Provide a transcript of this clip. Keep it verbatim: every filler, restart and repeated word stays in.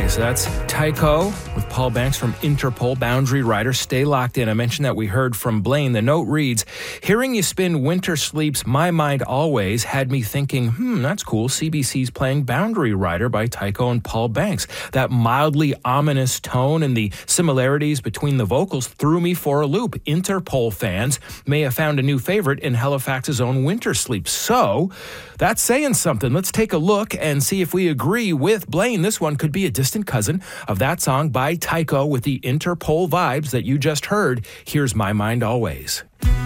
Always. That's Tycho with Paul Banks from Interpol, Boundary Rider. Stay locked in. I mentioned that we heard from Blaine. The note reads, hearing you spin Winter Sleep's My Mind Always had me thinking, hmm, that's cool. C B C's playing Boundary Rider by Tycho and Paul Banks. That mildly ominous tone and the similarities between the vocals threw me for a loop. Interpol fans may have found a new favorite in Halifax's own Winter Sleep. So that's saying something. Let's take a look and see if we agree with Blaine. This one could be a distant cousin of that song by Tycho with the Interpol vibes that you just heard. Here's My Mind Always.